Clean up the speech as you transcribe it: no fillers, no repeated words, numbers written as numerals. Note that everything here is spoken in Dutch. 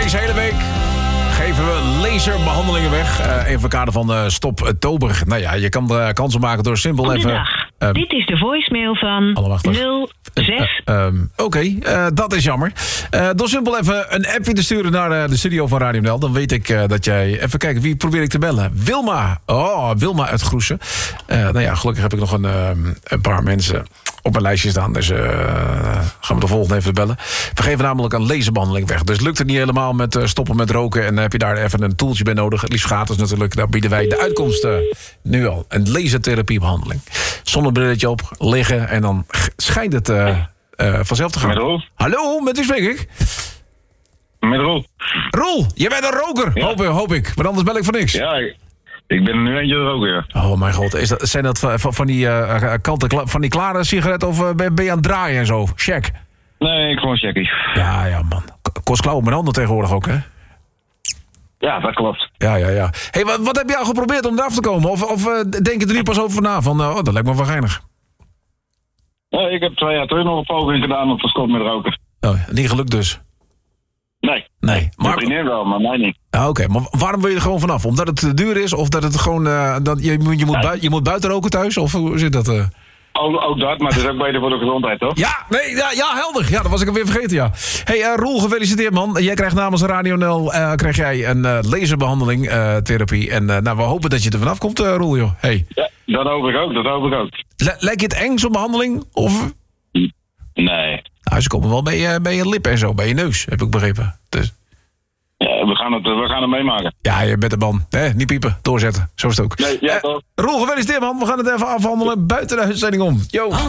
Deze hele week geven we laserbehandelingen weg. Even in kader van Stoptober. Nou ja, je kan kansen maken door simpel even... Dit is de voicemail van 06... Oké, dat is jammer. Door simpel even een appje te sturen naar de studio van Radio NL. Dan weet ik dat jij... Even kijken, wie probeer ik te bellen? Wilma. Oh, Wilma uit Groesen. Nou ja, gelukkig heb ik nog een paar mensen op mijn lijstje staan. Dus gaan we de volgende even bellen. We geven namelijk een laserbehandeling weg. Dus lukt het niet helemaal met stoppen met roken... en heb je daar even een toeltje bij nodig. Het liefst gratis natuurlijk. Daar bieden wij de uitkomst nu al. Een lasertherapiebehandeling. Zonnebrilletje op, liggen en dan schijnt het vanzelf te gaan. Met Roel. Hallo, met wie spreek ik? Met Roel. Roel, je bent een roker, Ja. hoop ik. Maar anders bel ik voor niks. Ja, ik ben er nu eentje roken, ja. Oh mijn god, zijn dat van die klare sigaretten of ben je aan het draaien en zo? Check. Nee, ik gewoon checkie. Ja, man. Kost klauwen met handen tegenwoordig ook, hè? Ja, dat klopt. Ja. Hey, wat heb je al geprobeerd om eraf te komen? Of denk je er nu pas over na? Van, dat lijkt me wel geinig. Nee, ik heb 2 jaar terug nog een poging gedaan om te stoppen met roken. Oh, niet gelukt dus. Nee. Nee. Mijn vriendin wel, maar mij niet. Oké, maar waarom wil je er gewoon vanaf? Omdat het te duur is? Of dat het gewoon... je moet buiten roken thuis? Of hoe zit dat? Ook dat, maar het is ook beter voor de gezondheid, toch? Ja, helder. Ja, dat was ik alweer vergeten, ja. Hey, Roel, gefeliciteerd, man. Jij krijgt namens Radio NL krijg jij een laserbehandeling, therapie. En we hopen dat je er vanaf komt, Roel, joh. Hey. Ja, dat hoop ik ook. Lijkt je het eng, zo'n behandeling? Of... Nee. Nou, ze komen wel bij je lippen en zo, bij je neus, heb ik begrepen. Dus... Ja, we gaan het meemaken. Ja, je bent de man. Niet piepen, doorzetten. Zo is het ook. Nee, ja, toch. Roel, gefeliciteerd, man. We gaan het even afhandelen buiten de uitzending om. Yo.